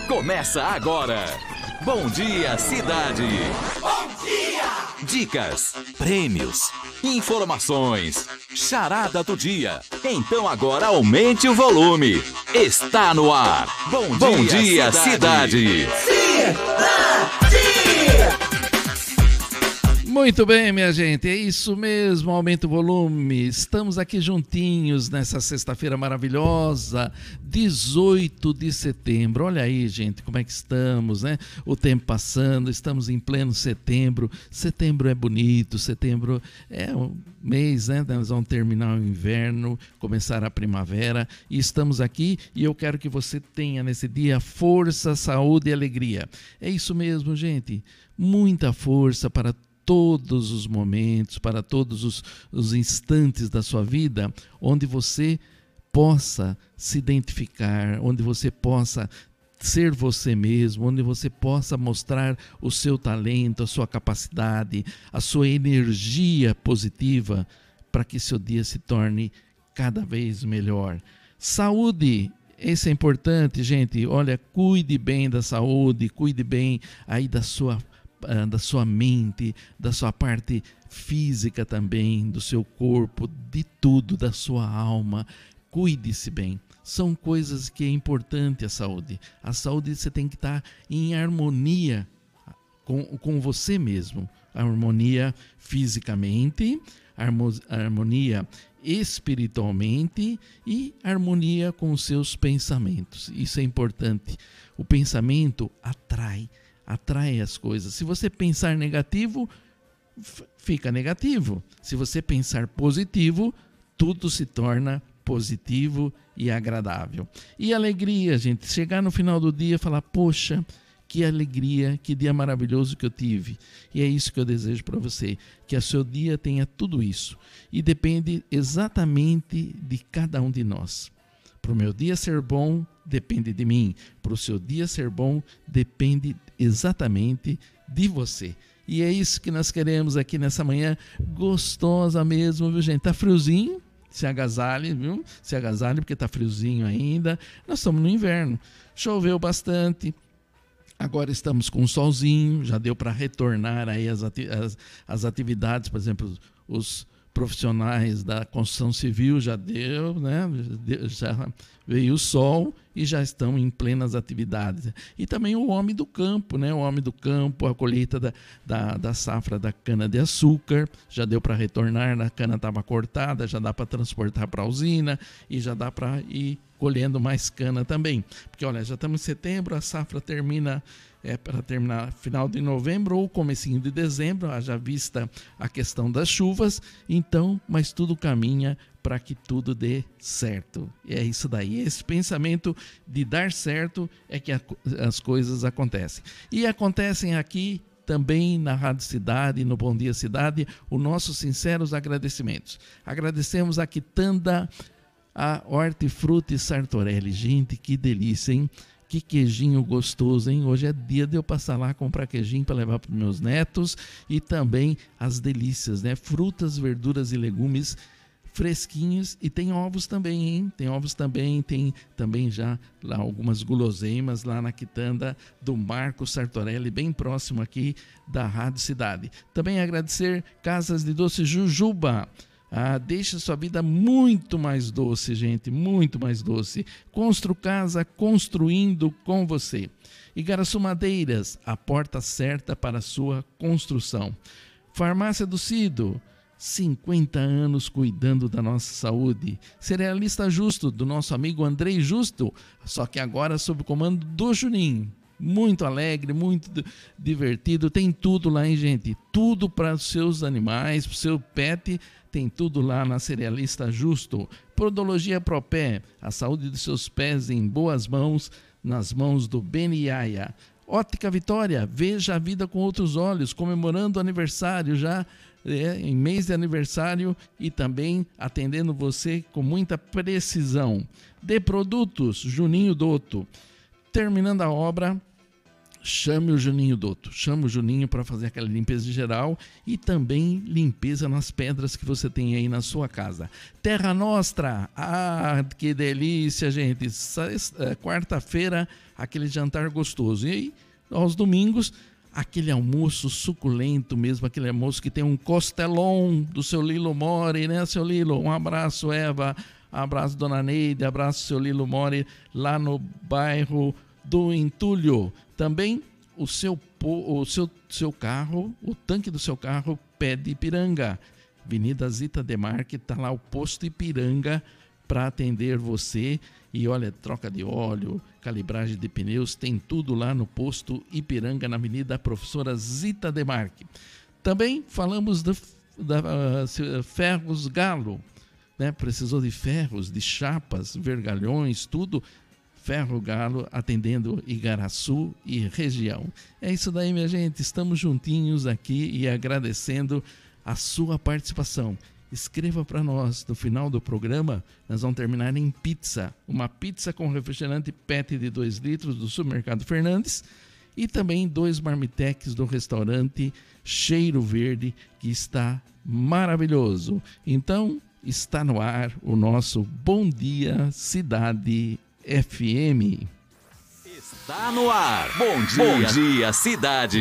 Começa agora. Bom Dia Cidade. Bom dia! Dicas, prêmios, informações, charada do dia. Então agora aumente o volume. Está no ar. Bom dia Cidade. Muito bem, minha gente, é isso mesmo, aumenta o volume. Estamos aqui juntinhos nessa sexta-feira maravilhosa, 18 de setembro. Olha aí, gente, como é que estamos, né? O tempo passando, estamos em pleno setembro. Setembro é bonito, setembro é um mês, né? Nós vamos terminar o inverno, começar a primavera e estamos aqui e eu quero que você tenha nesse dia força, saúde e alegria. É isso mesmo, gente, muita força para todos os momentos, para todos os instantes da sua vida, onde você possa se identificar, onde você possa ser você mesmo, onde você possa mostrar o seu talento, a sua capacidade, a sua energia positiva, para que seu dia se torne cada vez melhor. Saúde! Isso é importante, gente. Olha, cuide bem da saúde, cuide bem aí da sua mente, da sua parte física também, do seu corpo, de tudo, da sua alma. Cuide-se bem. São coisas que é importante a saúde. A saúde você tem que estar em harmonia com você mesmo. Harmonia fisicamente, harmonia espiritualmente e harmonia com os seus pensamentos. Isso é importante. O pensamento atrai as coisas. Se você pensar negativo, fica negativo. Se você pensar positivo, tudo se torna positivo e agradável. E alegria, gente. Chegar no final do dia e falar, poxa, que alegria, que dia maravilhoso que eu tive. E é isso que eu desejo para você, que o seu dia tenha tudo isso. E depende exatamente de cada um de nós. Para o meu dia ser bom, depende de mim. Para o seu dia ser bom, depende exatamente de você. E é isso que nós queremos aqui nessa manhã gostosa mesmo, viu, gente? Tá friozinho? Se agasalhe, viu? Se agasalhe porque tá friozinho ainda. Nós estamos no inverno. Choveu bastante. Agora estamos com um solzinho. Já deu para retornar aí as atividades, por exemplo, os profissionais da construção civil já deu, né? Já veio o sol e já estão em plenas atividades. E também o homem do campo, né? O homem do campo, a colheita da safra da cana-de-açúcar, já deu para retornar, a cana estava cortada, já dá para transportar para a usina e já dá para ir colhendo mais cana também. Porque, olha, já estamos em setembro, a safra termina para terminar final de novembro ou comecinho de dezembro, haja vista a questão das chuvas, então, mas tudo caminha para que tudo dê certo. E é isso daí, esse pensamento de dar certo é que as coisas acontecem. E acontecem aqui também na Rádio Cidade, no Bom Dia Cidade, os nossos sinceros agradecimentos. Agradecemos a Quitanda, a Hortifruti Sartorelli. Gente, que delícia, hein? Que queijinho gostoso, hein? Hoje é dia de eu passar lá comprar queijinho para levar para os meus netos e também as delícias, né? Frutas, verduras e legumes fresquinhos e tem ovos também, hein? Tem ovos também, tem também já lá algumas guloseimas lá na quitanda do Marco Sartorelli, bem próximo aqui da Rádio Cidade. Também agradecer Casas de Doce Jujuba. Deixa sua vida muito mais doce, gente, muito mais doce. Constru Casa, construindo com você. Igaraçu Madeiras, a porta certa para a sua construção. Farmácia do Cido, 50 anos cuidando da nossa saúde. Cerealista Justo, do nosso amigo Andrei Justo, só que agora sob o comando do Juninho. Muito alegre, muito divertido, tem tudo lá, hein, gente? Tudo para os seus animais, para o seu pet, tem tudo lá na Cerealista Justo. Podologia Propé, a saúde dos seus pés em boas mãos, nas mãos do Beniaia. Ótica Vitória, veja a vida com outros olhos, comemorando o aniversário já em mês de aniversário e também atendendo você com muita precisão. De Produtos, Juninho Dotto. Terminando a obra, chame o Juninho Dotto, chame o Juninho para fazer aquela limpeza geral e também limpeza nas pedras que você tem aí na sua casa. Terra Nostra, que delícia, gente, quarta-feira aquele jantar gostoso, e aí aos domingos aquele almoço suculento mesmo, aquele almoço que tem um costelão do seu Lilo Mori, né, seu Lilo? Um abraço, Eva, abraço, Dona Neide, abraço, seu Lilo Mori, lá no bairro do Entulho. Também o seu carro, o tanque do seu carro pede Ipiranga. Avenida Zita Demarque, está lá o posto Ipiranga para atender você. E olha, troca de óleo, calibragem de pneus, tem tudo lá no posto Ipiranga, na Avenida Professora Zita Demarque. Também falamos da Ferros Galo, né? Precisou de ferros, de chapas, vergalhões, tudo. Ferro Galo atendendo Igaraçu e região. É isso daí, minha gente. Estamos juntinhos aqui e agradecendo a sua participação. Escreva para nós. No final do programa, nós vamos terminar em pizza. Uma pizza com refrigerante PET de 2 litros do Supermercado Fernandes e também 2 marmitex do restaurante Cheiro Verde, que está maravilhoso. Então, está no ar o nosso Bom Dia Cidade FM. Está no ar. Bom dia, Cidade.